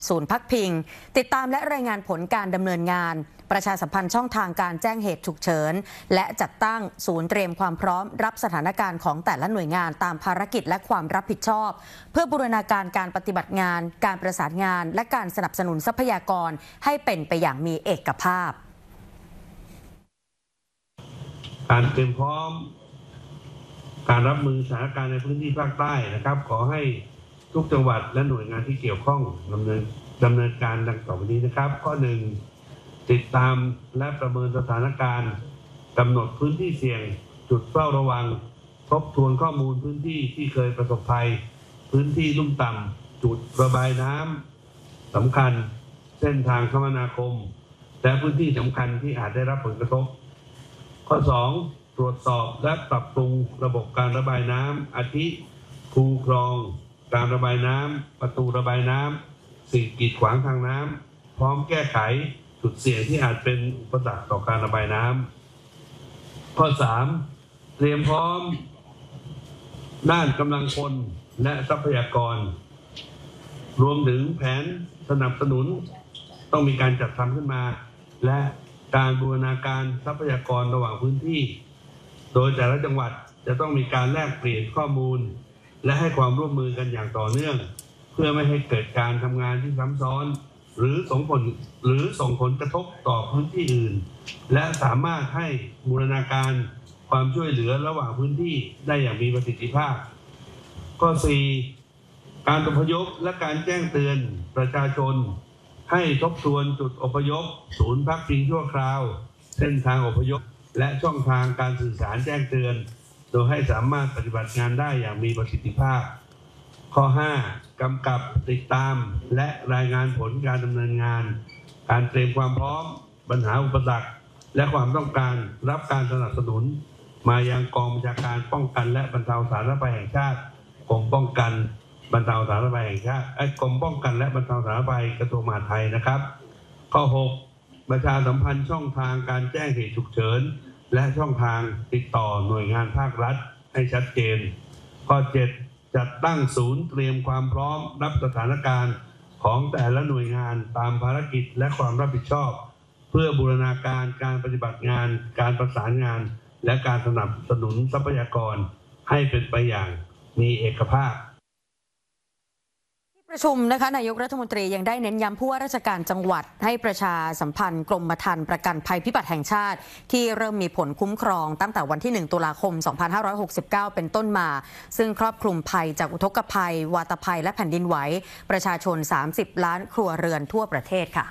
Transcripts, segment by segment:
ศูนย์พักพิงติดตามและรายงานผลการดำเนินงานประชาสัมพันธ์ช่องทางการแจ้งเหตุฉุกเฉินและจัดตั้งศูนย์เตรียมความพร้อมรับสถานการณ์ของแต่ละหน่วยงานตามภารกิจและความรับผิดชอบเพื่อบูรณาการการปฏิบัติงานการประสานงานและการสนับสนุนทรัพยากรให้เป็นไปอย่างมีเอกภาพการเตรียมพร้อมการรับมือสถานการณ์ในพื้นที่ภาคใต้นะครับขอให้ทุกจังหวัดและหน่วยงานที่เกี่ยวข้องดำเนินการดังต่อไปนี้นะครับข้อ 1. ติดตามและประเมินสถานการณ์กำหนดพื้นที่เสี่ยงจุดเฝ้าระวังทบทวนข้อมูลพื้นที่ที่เคยประสบภัยพื้นที่ลุ่มต่ำจุดระบายน้ำสำคัญเส้นทางคมนาคมและพื้นที่สำคัญที่อาจได้รับผลกระทบข้อ 2. ตรวจสอบและปรับปรุงระบบการระบายน้ำอาทิคูคลองการระบายน้ำประตูระบายน้ำสิ่งกีดขวางทางน้ำพร้อมแก้ไขจุดเสี่ยงที่อาจเป็นอุปสรรคต่อการระบายน้ำข้อ 3. เตรียมพร้อมด้านกำลังคนและทรัพยากรรวมถึงแผนสนับสนุนต้องมีการจัดทำขึ้นมาและการบูรณาการทรัพยากรระหว่างพื้นที่โดยแต่ละจังหวัดจะต้องมีการแลกเปลี่ยนข้อมูลและให้ความร่วมมือกันอย่างต่อเนื่องเพื่อไม่ให้เกิดการทำงานที่ซ้ำซ้อนหรือส่งผลกระทบต่อพื้นที่อื่นและสามารถให้บูรณาการความช่วยเหลือระหว่างพื้นที่ได้อย่างมีประสิทธิภาพข้อ 4. การอพยพและการแจ้งเตือนประชาชนให้ทบทวนจุดอพยพศูนย์พักพิงชั่วคราวเส้นทางอพยพและช่องทางการสื่อสารแจ้งเตือนโดยให้สามารถปฏิบัติงานได้อย่างมีประสิทธิภาพข้อ 5. กำกับติดตามและรายงานผลการดำเนินงานการเตรียมความพร้อมปัญหาอุปสรรคและความต้องการรับการสนับสนุนมายังกองบัญชาการป้องกันและบรรเทาสาธารณภัยแห่งชาติกรมป้องกันบรรเทาสาธารณภัยแห่งชาติกรมป้องกันและบรรเทาสาธารณภัยกระทรวงมหาดไทยนะครับข้อ 6. ประชาสัมพันธ์ช่องทางการแจ้งเหตุฉุกเฉินและช่องทางติดต่อหน่วยงานภาครัฐให้ชัดเจนข้อ 7. จัดตั้งศูนย์เตรียมความพร้อมรับสถานการณ์ของแต่ละหน่วยงานตามภารกิจและความรับผิดชอบเพื่อบูรณาการการปฏิบัติงานการประสานงานและการสนับสนุนทรัพยากรให้เป็นไปอย่างมีเอกภาพประชุมนะคะนายกรัฐมนตรียังได้เน้นย้ำผู้ว่าราชการจังหวัดให้ประชาสัมพันธ์กรมธรรม์ประกันภัยพิบัติแห่งชาติที่เริ่มมีผลคุ้มครองตั้งแต่วันที่ 1 ตุลาคม 2569 เป็นต้นมาซึ่งครอบคลุมภัยจากอุทกภัยวาตภัยและแผ่นดินไหวประชาชน 30 ล้านครัวเรือนทั่วประเทศค่ะ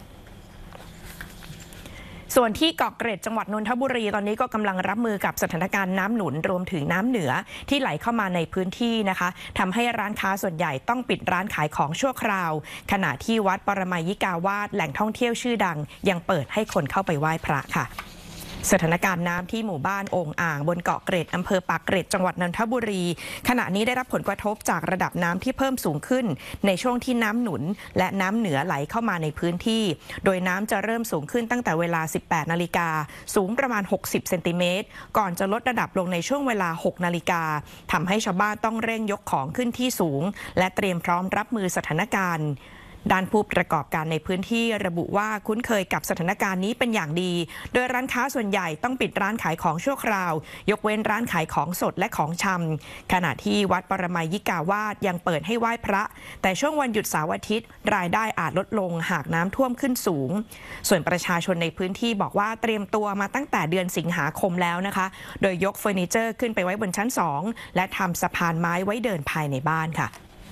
ส่วนที่เกาะเกร็ดจังหวัดนนทบุรีตอนนี้ก็กำลังรับมือกับสถานการณ์น้ำหนุนรวมถึงน้ำเหนือที่ไหลเข้ามาในพื้นที่นะคะทำให้ร้านค้าส่วนใหญ่ต้องปิดร้านขายของชั่วคราวขณะที่วัดปรมัยยิกาวาสแหล่งท่องเที่ยวชื่อดังยังเปิดให้คนเข้าไปไหว้พระค่ะสถานการณ์น้ำที่หมู่บ้านโอ่งอ่างบนเกาะเกร็ดอำเภอปากเกร็ดจังหวัดนนทบุรีขณะนี้ได้รับผลกระทบจากระดับน้ำที่เพิ่มสูงขึ้นในช่วงที่น้ำหนุนและน้ำเหนือไหลเข้ามาในพื้นที่โดยน้ำจะเริ่มสูงขึ้นตั้งแต่เวลา 18 นาฬิกาสูงประมาณ 60 เซนติเมตรก่อนจะลดระดับลงในช่วงเวลา 6 นาฬิกาทำให้ชาวบ้านต้องเร่งยกของขึ้นที่สูงและเตรียมพร้อมรับมือสถานการณ์ด้านผู้ประกอบการในพื้นที่ระบุว่าคุ้นเคยกับสถานการณ์นี้เป็นอย่างดีโดยร้านค้าส่วนใหญ่ต้องปิดร้านขายของชั่วคราวยกเว้นร้านขายของสดและของชำขณะที่วัดปรมัยยิกาวาสยังเปิดให้ไหว้พระแต่ช่วงวันหยุดเสาร์อาทิตย์รายได้อาจลดลงหากน้ำท่วมขึ้นสูงส่วนประชาชนในพื้นที่บอกว่าเตรียมตัวมาตั้งแต่เดือนสิงหาคมแล้วนะคะโดยยกเฟอร์นิเจอร์ขึ้นไปไว้บนชั้น2และทำสะพานไม้ไว้เดินภายในบ้านค่ะ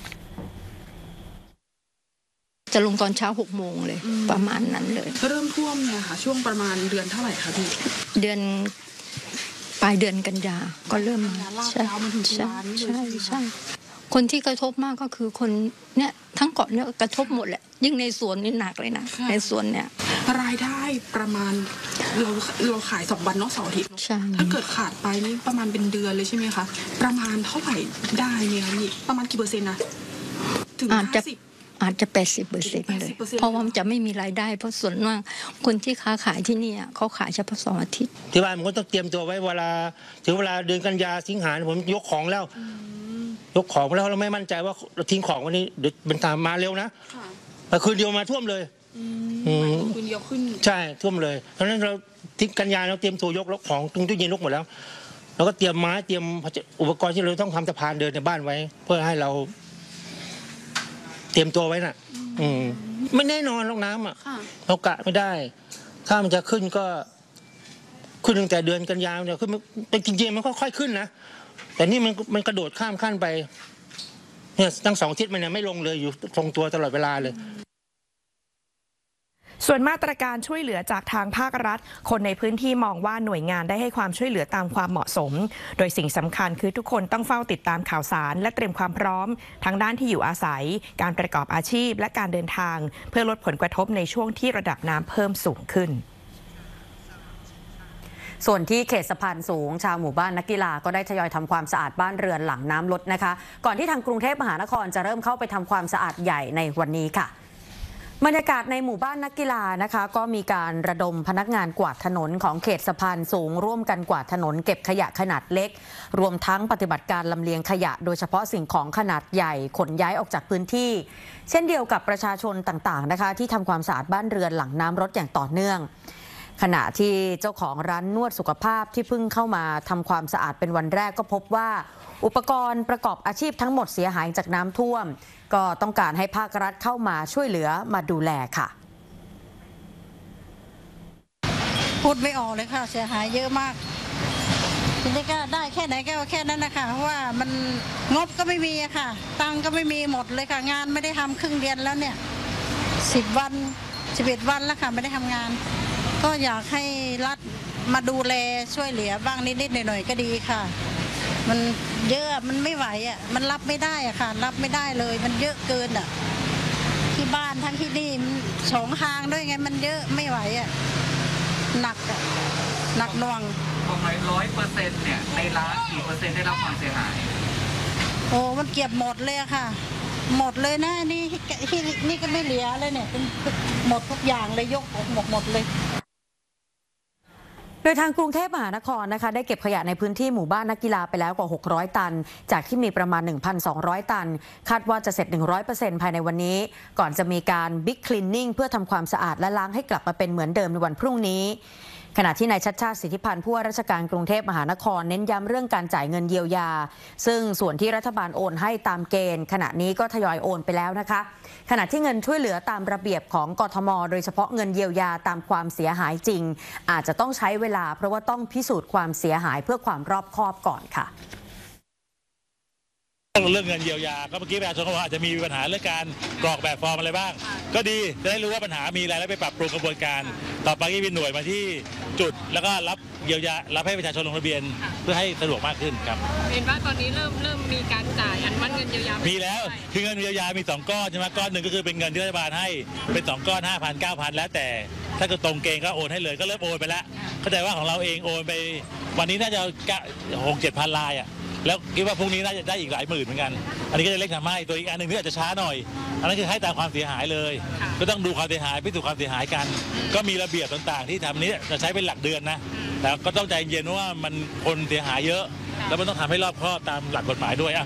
จะลงตอนเช้า6 โมงเลยประมาณนั้นเลยเริ่มท่วมเนี่ยค่ะช่วงประมาณเดือนเท่าไหร่คะพี่เดือนปลายเดือนกันยาก็เริ่มใช่ใช่คนที่กระทบมากก็คือคนเนี่ยทั้งเกาะเนี่ยกระทบหมดแหละยิ่งในสวนนี่หนักเลยนะในสวนเนี่ยรายได้ประมาณเราขาย2 วันเนาะ2 อาทิตย์ถ้าเกิดขาดไปนี่ประมาณเป็นเดือนเลยใช่ไหมคะประมาณเท่าไหร่ได้เนี่ยนี่ประมาณกี่เปอร์เซ็นต์นะถึงอาจจะ 80% เลยเพราะว่ามันจะไม่มีรายได้เพราะส่วนมากคนที่ค้าขายที่นี่เขาขายเฉพาะ2 อาทิตย์ที่บ้านผมก็ต้องเตรียมตัวไว้เวลาถึงเวลาเดือนกันยาสิงหาผมยกของแล้วยกของแล้วเราไม่มั่นใจว่าเราทิ้งของวันนี้เดี๋ยวมันตามมาเร็วนะคืนเดียวมาท่วมเลยคืนเดียวขึ้นใช่ท่วมเลยเพราะฉะนั้นเราทิ้งกันยาเราเตรียมตัวยกแล้วของตุ้งตู้เย็นยกหมดแล้วเราก็เตรียมไม้เตรียมอุปกรณ์ที่เราต้องทำสะพานเดินในบ้านไว้เพื่อให้เราเตรียมตัวไว้น่ะไม่แน่นอนลงน้ำอ่ะเรากะไม่ได้ถ้ามันจะขึ้นก็ขึ้นตั้งแต่เดือนกันยายนเนี่ยขึ้นเป็นจริงๆมันก็ค่อยขึ้นนะแต่นี่มันกระโดดข้ามขั้นไปเนี่ยตั้ง2 ทิศมันเนี่ยไม่ลงเลยอยู่ทรงตัวตลอดเวลาเลยส่วนมาตรการช่วยเหลือจากทางภาครัฐคนในพื้นที่มองว่าหน่วยงานได้ให้ความช่วยเหลือตามความเหมาะสมโดยสิ่งสำคัญคือทุกคนต้องเฝ้าติดตามข่าวสารและเตรียมความพร้อมทั้งด้านที่อยู่อาศัยการประกอบอาชีพและการเดินทางเพื่อลดผลกระทบในช่วงที่ระดับน้ำเพิ่มสูงขึ้นส่วนที่เขตสะพานสูงชาวหมู่บ้านนักกีฬาก็ได้ทยอยทำความสะอาดบ้านเรือนหลังน้ำลดนะคะก่อนที่ทางกรุงเทพมหานครจะเริ่มเข้าไปทำความสะอาดใหญ่ในวันนี้ค่ะบรรยากาศในหมู่บ้านนักกีฬานะคะก็มีการระดมพนักงานกวาดถนนของเขตสะพานสูงร่วมกันกวาดถนนเก็บขยะขนาดเล็กรวมทั้งปฏิบัติการลำเลียงขยะโดยเฉพาะสิ่งของขนาดใหญ่ขนย้ายออกจากพื้นที่เช่นเดียวกับประชาชนต่างๆนะคะที่ทำความสะอาดบ้านเรือนหลังน้ำลดอย่างต่อเนื่องขณะที่เจ้าของร้านนวดสุขภาพที่เพิ่งเข้ามาทำความสะอาดเป็นวันแรกก็พบว่าอุปกรณ์ประกอบอาชีพทั้งหมดเสียหายจากน้ำท่วมก็ต้องการให้ภาครัฐเข้ามาช่วยเหลือมาดูแลค่ะพูดไม่ออกเลยค่ะเสียหายเยอะมากทีนี้ก็ได้แค่ไหนก็แค่นั้นนะคะเพราะว่ามันงบก็ไม่มีค่ะตังก็ไม่มีหมดเลยค่ะงานไม่ได้ทำครึ่งเดือนแล้วเนี่ย10 วัน 11 วันแล้วค่ะไม่ได้ทำงานก็อยากให้รัฐมาดูแลช่วยเหลือบ้างนิดๆหน่อยๆก็ดีค่ะมันเยอะมันไม่ไหวอ่ะมันรับไม่ได้อ่ะค่ะรับไม่ได้เลยมันเยอะเกินอ่ะที่บ้านทั้งที่นี่มัน2 ทางด้วยไงมันเยอะไม่ไหวอ่ะหนักอ่ะหนักหน่วงประมาณ100%เนี่ยในร้านกี่เปอร์เซ็นต์ได้รับความเสียหายโอ้มันเก็บหมดเลยค่ะหมดเลยนะนี่ก็ไม่เหลือเลยเนี่ยหมดทุกอย่างเลยยกหมดเลยโดยทางกรุงเทพมหานครนะคะได้เก็บขยะในพื้นที่หมู่บ้านนักกีฬาไปแล้วกว่า600 ตันจากที่มีประมาณ 1,200 ตันคาดว่าจะเสร็จ 100% ภายในวันนี้ก่อนจะมีการบิ๊กคลีนนิ่งเพื่อทำความสะอาดและล้างให้กลับมาเป็นเหมือนเดิมในวันพรุ่งนี้ขณะที่นายชัชชาติสิทธิพันธ์ผู้ว่าราชการกรุงเทพมหานครเน้นย้ำเรื่องการจ่ายเงินเยียวยาซึ่งส่วนที่รัฐบาลโอนให้ตามเกณฑ์ขณะนี้ก็ทยอยโอนไปแล้วนะคะขณะที่เงินช่วยเหลือตามระเบียบของกทมโดยเฉพาะเงินเยียวยาตามความเสียหายจริงอาจจะต้องใช้เวลาเพราะว่าต้องพิสูจน์ความเสียหายเพื่อความรอบคอบก่อนค่ะเรื่องเงินเยียวยาก็เมื่อกี้ประชาชนเขาบอกอาจจะมีปัญหาเรื่องการกรอกแบบฟอร์มอะไรบ้างก็ดีจะได้รู้ว่าปัญหามีอะไรแล้วไปปรับปรุงกระบวนการต่อไปก็มีหน่วยมาที่จุดแล้วก็รับเยียวยารับให้ประชาชนลงทะเบียนเพื่อให้สะดวกมากขึ้นครับเห็นว่าตอนนี้เริ่มมีการจ่ายอันวัดเงินเยียวยามีแล้วคือเงินเยียวยามี2 ก้อนใช่ไหมก้อนหนึ่งก็คือเป็นเงินที่รัฐบาลให้เป็น2 ก้อน 5,000 9,000แล้วแต่ถ้าเกิดตรงเกณฑ์ก็โอนให้เลยก็เริ่มโอนไปแล้วเข้าใจว่าของเราเองโอนไปวันนี้น่าจะ6-7,000 รายแล้วคิดว่าพรุ่งนี้น่าจะได้อีกหลายหมื่นเหมือนกันอันนี้ก็จะเล็กทำให้ตัวอีกอันหนึ่งที่อาจจะช้าหน่อยอันนั้นคือให้ตามความเสียหายเลยก็ต้องดูความเสียหายพิสูจน์ความเสียหายกันก็มีระเบียบต่างๆที่ทำนี้จะใช้เป็นหลักเดือนนะแต่ก็ต้องใจเย็นว่ามันคนเสียหายเยอะแล้วมันต้องทำให้รอบคอบตามหลักกฎหมายด้วย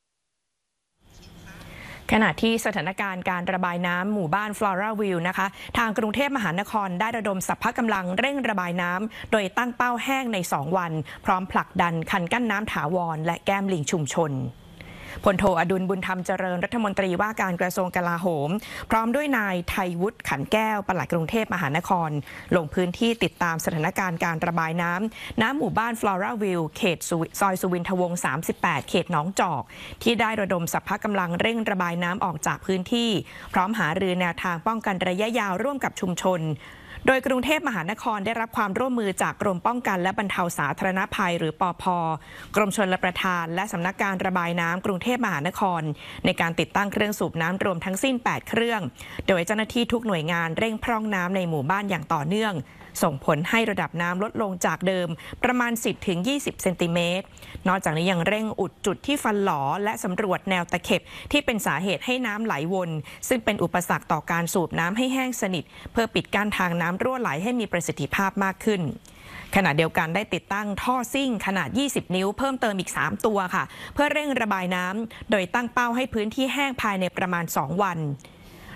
ขณะที่สถานการณ์การระบายน้ำหมู่บ้าน Flora View นะคะทางกรุงเทพมหานครได้ระดมสรรพกำลังเร่งระบายน้ำโดยตั้งเป้าแห้งใน2 วันพร้อมผลักดันคันกั้นน้ำถาวรและแก้มลิงชุมชนพลโทอดุลบุญธรรมเจริญรัฐมนตรีว่าการกระทรวงกลาโหมพร้อมด้วยนายไทยวุฒิขันแก้วปลัดกรุงเทพมหานครลงพื้นที่ติดตามสถานการณ์การระบายน้ำหมู่บ้าน Flora View เขตซอยสุวินทวงศ์38เขตหนองจอกที่ได้ระดมสรรพกำลังเร่งระบายน้ำออกจากพื้นที่พร้อมหารือแนวทางป้องกันระยะยาวร่วมกับชุมชนโดยกรุงเทพมหานครได้รับความร่วมมือจากกรมป้องกันและบรรเทาสาธารณภัยหรือปภ.กรมชลประทานและสำนักการระบายน้ำกรุงเทพมหานครในการติดตั้งเครื่องสูบน้ำรวมทั้งสิ้น8เครื่องโดยเจ้าหน้าที่ทุกหน่วยงานเร่งพร่องน้ำในหมู่บ้านอย่างต่อเนื่องส่งผลให้ระดับน้ำลดลงจากเดิมประมาณ 10-20 เซนติเมตรนอกจากนี้ยังเร่งอุดจุดที่ฟันหลอและสำรวจแนวตะเข็บที่เป็นสาเหตุให้น้ำไหลวนซึ่งเป็นอุปสรรคต่อการสูบน้ำให้แห้งสนิทเพื่อปิดกั้นทางน้ำรั่วไหลให้มีประสิทธิภาพมากขึ้นขณะเดียวกันได้ติดตั้งท่อซิ่งขนาด20 นิ้วเพิ่มเติมอีก3 ตัวค่ะเพื่อเร่งระบายน้ำโดยตั้งเป้าให้พื้นที่แห้งภายในประมาณ2 วันโ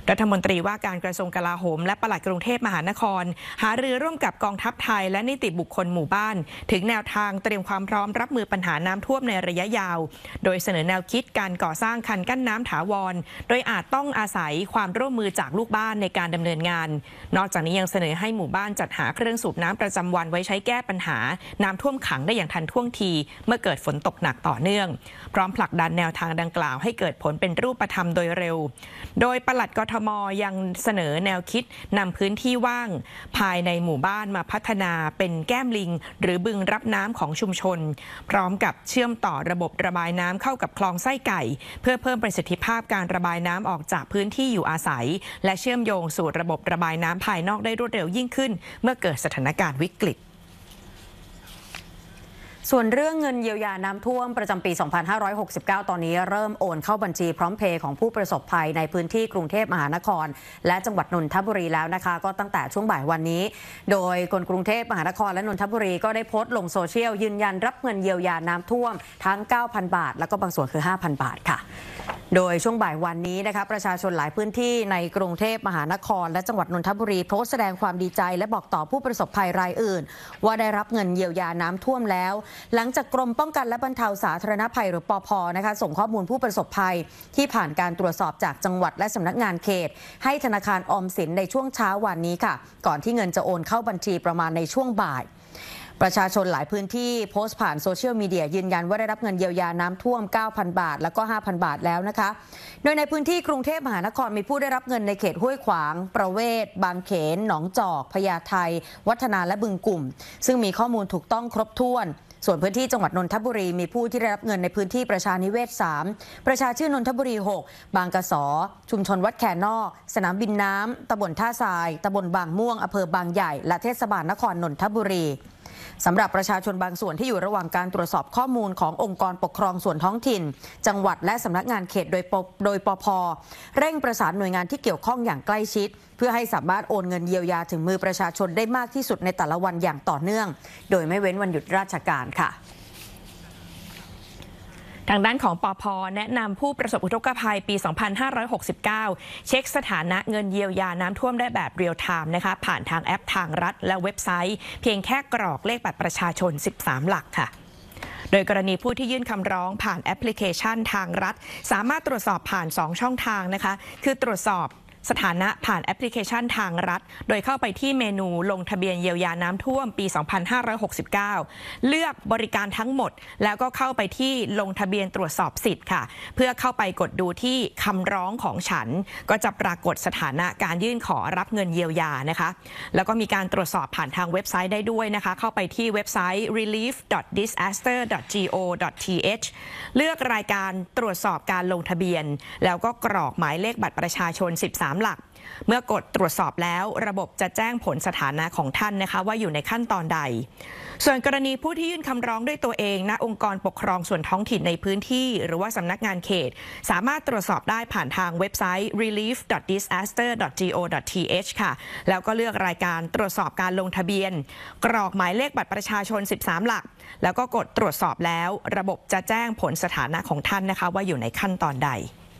รัฐมนตรีว่าการกระทรวงกลาโหมและปลัดกรุงเทพมหานครหารือร่วมกับกองทัพไทยและนิติบุคคลหมู่บ้านถึงแนวทางเตรียมความพร้อมรับมือปัญหาน้ำท่วมในระยะยาวโดยเสนอแนวคิดการก่อสร้างคันกั้นน้ำถาวรโดยอาจต้องอาศัยความร่วมมือจากลูกบ้านในการดำเนินงานนอกจากนี้ยังเสนอให้หมู่บ้านจัดหาเครื่องสูบน้ำประจำวันไว้ใช้แก้ปัญหาน้ำท่วมขังได้อย่างทันท่วงทีเมื่อเกิดฝนตกหนักต่อเนื่องพร้อมผลักดันแนวทางดังกล่าวให้เกิดผลเป็นรูปธรรมโดยเร็วโดยปลัดกทมยังเสนอแนวคิดนำพื้นที่ว่างภายในหมู่บ้านมาพัฒนาเป็นแก้มลิงหรือบึงรับน้ำของชุมชนพร้อมกับเชื่อมต่อระบบระบายน้ำเข้ากับคลองไส้ไก่เพื่อเพิ่มประสิทธิภาพการระบายน้ำออกจากพื้นที่อยู่อาศัยและเชื่อมโยงสู่ระบบระบายน้ำภายนอกได้รวดเร็วยิ่งขึ้นเมื่อเกิดสถานการณ์วิกฤตส่วนเรื่องเงินเยียวยาน้ำท่วมประจำปี 2569 ตอนนี้เริ่มโอนเข้าบัญชีพร้อมเพย์ของผู้ประสบภัยในพื้นที่กรุงเทพมหานครและจังหวัดนนทบุรีแล้วนะคะก็ตั้งแต่ช่วงบ่ายวันนี้โดยกรุงเทพมหานครและนนทบุรีก็ได้โพสต์ลงโซเชียลยืนยันรับเงินเยียวยาน้ำท่วมทั้ง 9,000 บาทแล้วก็บางส่วนคือ 5,000 บาทค่ะโดยช่วงบ่ายวันนี้นะคะประชาชนหลายพื้นที่ในกรุงเทพมหานครและจังหวัดนนทบุรีโพสต์แสดงความดีใจและบอกต่อผู้ประสบภัยรายอื่นว่าได้รับเงินเยียวยาน้ำท่วมแล้วหลังจากกรมป้องกันและบรรเทาสาธารณภัยหรือปภ.นะคะส่งข้อมูลผู้ประสบภัยที่ผ่านการตรวจสอบจากจังหวัดและสำนักงานเขตให้ธนาคารออมสินในช่วงเช้าวันนี้ค่ะก่อนที่เงินจะโอนเข้าบัญชีประมาณในช่วงบ่ายประชาชนหลายพื้นที่โพสต์ผ่านโซเชียลมีเดียยืนยันว่าได้รับเงินเยียวยาน้ำท่วม 9,000 บาทแล้วก็ 5,000 บาทแล้วนะคะโดยในพื้นที่กรุงเทพมหานครมีผู้ได้รับเงินในเขตห้วยขวางประเวศบางเขนหนองจอกพญาไทวัฒนาและบึงกลุ่มซึ่งมีข้อมูลถูกต้องครบถ้วนส่วนพื้นที่จังหวัดนนทบุรีมีผู้ที่ได้รับเงินในพื้นที่ประชานิเวศ 3ประชาชื่นนนทบุรี 6บางกะสอชุมชนวัดแคนอกสนามบินน้ำตำบลท่าทรายตำบลบางม่วงอำเภอบางใหญ่และเทศบาลนครนนทบุรีสำหรับประชาชนบางส่วนที่อยู่ระหว่างการตรวจสอบข้อมูลขององค์กรปกครองส่วนท้องถิ่นจังหวัดและสำนักงานเขตโดยปภ.เร่งประสานหน่วยงานที่เกี่ยวข้องอย่างใกล้ชิดเพื่อให้สามารถโอนเงินเยียวยาถึงมือประชาชนได้มากที่สุดในแต่ละวันอย่างต่อเนื่องโดยไม่เว้นวันหยุดราชการค่ะทางด้านของปภ.แนะนำผู้ประสบอุทกภัยปี 2569 เช็คสถานะเงินเยียวยาน้ำท่วมได้แบบเรียลไทม์นะคะผ่านทางแอปทางรัฐและเว็บไซต์เพียงแค่กรอกเลขบัตรประชาชน 13 หลักค่ะโดยกรณีผู้ที่ยื่นคำร้องผ่านแอปพลิเคชันทางรัฐสามารถตรวจสอบผ่าน 2 ช่องทางนะคะคือตรวจสอบสถานะผ่านแอปพลิเคชันทางรัฐโดยเข้าไปที่เมนูลงทะเบียนเยียวยาน้ำท่วมปี 2569 เลือกบริการทั้งหมดแล้วก็เข้าไปที่ลงทะเบียนตรวจสอบสิทธิ์ค่ะเพื่อเข้าไปกดดูที่คำร้องของฉันก็จะปรากฏสถานะการยื่นขอรับเงินเยียวยานะคะแล้วก็มีการตรวจสอบผ่านทางเว็บไซต์ได้ด้วยนะคะเข้าไปที่เว็บไซต์ relief.disaster.go.th เลือกรายการตรวจสอบการลงทะเบียนแล้วก็กรอกหมายเลขบัตรประชาชน 13 หลักเมื่อกดตรวจสอบแล้วระบบจะแจ้งผลสถานะของท่านนะคะว่าอยู่ในขั้นตอนใดส่วนกรณีผู้ที่ยื่นคำร้องด้วยตัวเองณองค์กรปกครองส่วนท้องถิ่นในพื้นที่หรือว่าสำนักงานเขตสามารถตรวจสอบได้ผ่านทางเว็บไซต์ relief.disaster.go.th ค่ะแล้วก็เลือกรายการตรวจสอบการลงทะเบียนกรอกหมายเลขบัตรประชาชน 13 หลักแล้วก็กดตรวจสอบแล้วระบบจะแจ้งผลสถานะของท่านนะคะว่าอยู่ในขั้นตอนใด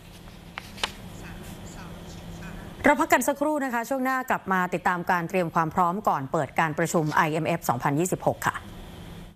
เราพักกันสักครู่นะคะช่วงหน้ากลับมาติดตามการเตรียมความพร้อมก่อนเปิดการประชุม IMF 2026 ค่ะ